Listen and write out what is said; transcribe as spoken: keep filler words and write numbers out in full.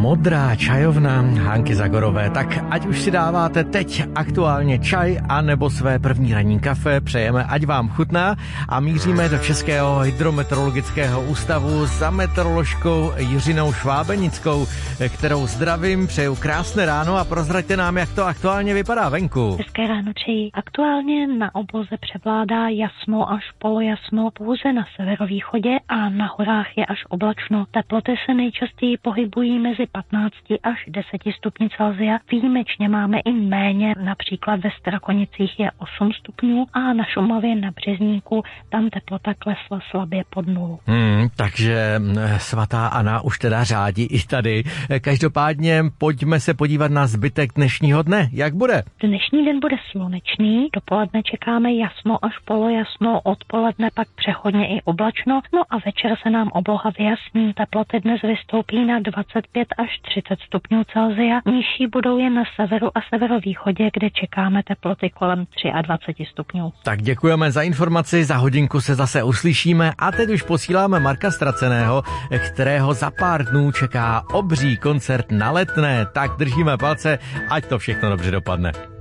Modrá čajovna Hanky Zagorové. Tak ať už si dáváte teď aktuálně čaj a nebo své první ranní kafe, přejeme, ať vám chutná a míříme do Českého hydrometeorologického ústavu za meteoroložkou Jiřinou Švábenickou, kterou zdravím, přeju krásné ráno a prozraďte nám, jak to aktuálně vypadá venku. Hezké ráno přeji. Aktuálně na obloze převládá jasno až polojasno, pouze na severovýchodě a na horách je až oblačno. Teploty se nejčastěji pohybují mezi patnácti až deseti stupni Celsia. Výjimečně máme i méně, například ve Strakonicích je osm stupňů a na Šumavě na Březníku tam teplota klesla slabě pod nulu. Hmm, takže svatá Anna už teda řádí i tady. Každopádně pojďme se podívat na zbytek dnešního dne. Jak bude? Dnešní den bude slunečný, dopoledne čekáme jasno až polojasno, odpoledne pak přechodně i oblačno, no a večer se nám obloha vyjasní. Teploty dnes vystoupí na dvacet pět až třicet stupňů Celsia, nižší budou jen na severu a severovýchodě, kde čekáme teploty kolem dvacet tři stupňů. Tak děkujeme za informaci, za hodinku se zase uslyšíme a teď už posíláme Marka Ztraceného, kterého za pár dnů čeká obří koncert na Letné. Tak držíme palce, ať to všechno dobře dopadne.